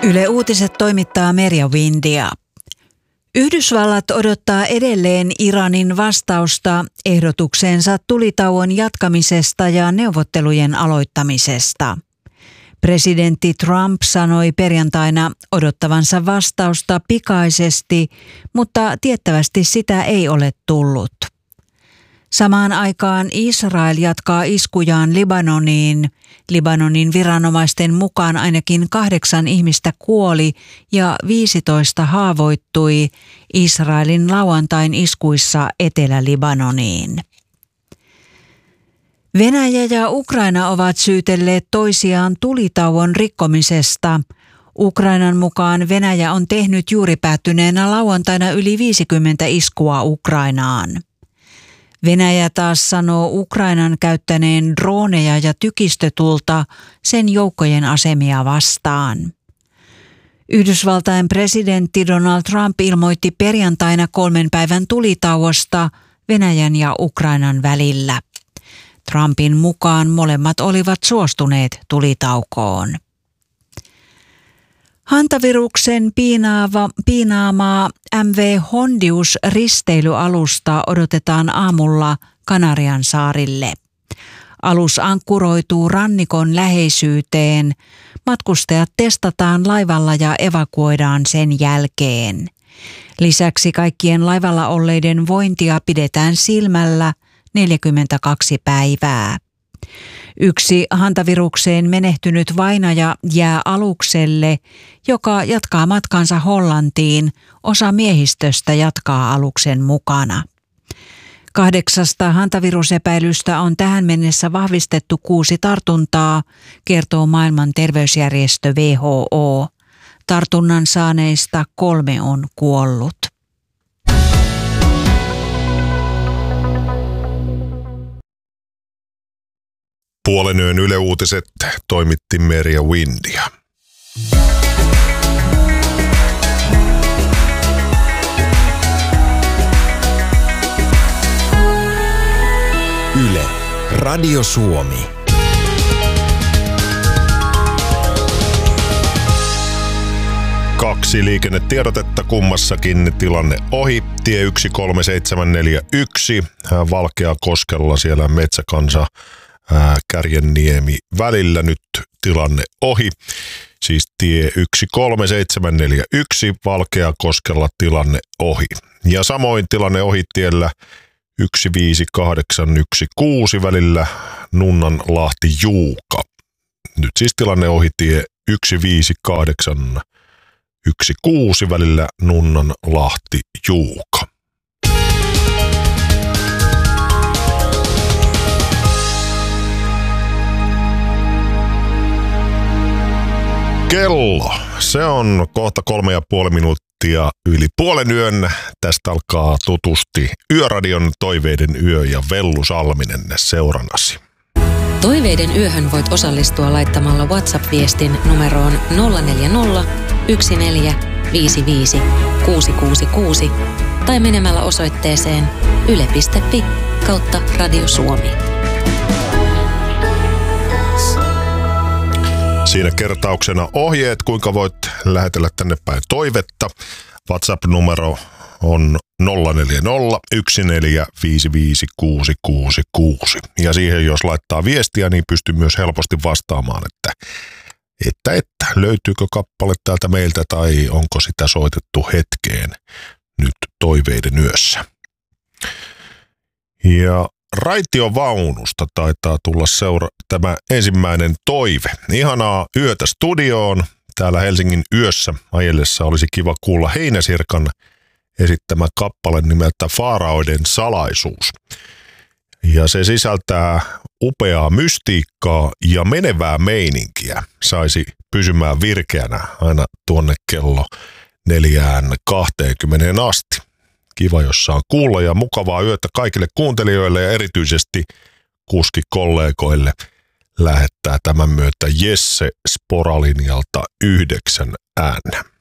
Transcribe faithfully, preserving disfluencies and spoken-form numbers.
Yle Uutiset toimittaa Merja Windia. Yhdysvallat odottaa edelleen Iranin vastausta ehdotukseensa tulitauon jatkamisesta ja neuvottelujen aloittamisesta. Presidentti Trump sanoi perjantaina odottavansa vastausta pikaisesti, mutta tiettävästi sitä ei ole tullut. Samaan aikaan Israel jatkaa iskujaan Libanoniin. Libanonin viranomaisten mukaan ainakin kahdeksan ihmistä kuoli ja viisitoista haavoittui Israelin lauantain iskuissa Etelä-Libanoniin. Venäjä ja Ukraina ovat syytelleet toisiaan tulitauon rikkomisesta. Ukrainan mukaan Venäjä on tehnyt juuri päättyneenä lauantaina yli viisikymmentä iskua Ukrainaan. Venäjä taas sanoo Ukrainan käyttäneen droneja ja tykistötulta sen joukkojen asemia vastaan. Yhdysvaltain presidentti Donald Trump ilmoitti perjantaina kolmen päivän tulitauosta Venäjän ja Ukrainan välillä. Trumpin mukaan molemmat olivat suostuneet tulitaukoon. Hantaviruksen piinaava, piinaamaa M V Hondius risteilyalusta odotetaan aamulla Kanarian saarille. Alus ankkuroituu rannikon läheisyyteen. Matkustajat testataan laivalla ja evakuoidaan sen jälkeen. Lisäksi kaikkien laivalla olleiden vointia pidetään silmällä neljäkymmentäkaksi päivää. Yksi hantavirukseen menehtynyt vainaja jää alukselle, joka jatkaa matkansa Hollantiin. Osa miehistöstä jatkaa aluksen mukana. Kahdeksasta hantavirusepäilystä on tähän mennessä vahvistettu kuusi tartuntaa, kertoo maailman terveysjärjestö W H O. Tartunnan saaneista kolme on kuollut. Puolen yön Yle Uutiset toimitti Merja Windia. Yle, Radio Suomi. Kaksi liikennetiedotetta, kummassakin tilanne ohi. Tie yksi kolme seitsemän neljä yksi, Valkeakoskella siellä Metsäkansa Kärjenniemi välillä nyt tilanne ohi. Siis tie yksi kolme seitsemän neljä yksi, Valkeakoskella tilanne ohi. Ja samoin tilanne ohi tiellä yksi viisi kahdeksan yksi kuusi välillä Nunnanlahti-Juuka. Nyt siis tilanne ohi tie yksi viisi kahdeksan yksi kuusi välillä Nunnanlahti-Juuka. Kello, se on kohta kolme ja puoli minuuttia yli puolen yön. Tästä alkaa tutusti Yöradion Toiveiden yö ja Vellu Salminen seurannasi. Toiveiden yöhön voit osallistua laittamalla WhatsApp-viestin numeroon nolla neljä nolla yksi neljä viisi viisi kuusi kuusi kuusi tai menemällä osoitteeseen yle piste fi kautta Radio Suomi. Siinä kertauksena ohjeet, kuinka voit lähetellä tänne päin toivetta. WhatsApp-numero on nolla neljä nolla yksi neljä viisi viisi kuusi kuusi kuusi. Ja siihen jos laittaa viestiä, niin pystyy myös helposti vastaamaan, että, että, että löytyykö kappale täältä meiltä tai onko sitä soitettu hetkeen nyt Toiveiden yössä. Ja raitiovaunusta taitaa tulla seura- tämä ensimmäinen toive. Ihanaa yötä studioon. Täällä Helsingin yössä ajellessa olisi kiva kuulla Heinäsirkan esittämä kappale nimeltä Faaraoiden salaisuus. Ja se sisältää upeaa mystiikkaa ja menevää meininkiä. Saisi pysymään virkeänä aina tuonne kello neljään kahteenkymmeneen asti. Kiva, jos saa kuulla ja mukavaa yötä kaikille kuuntelijoille ja erityisesti kuskikollegoille lähettää tämän myötä Jesse Sporalinjalta yhdeksän äänä.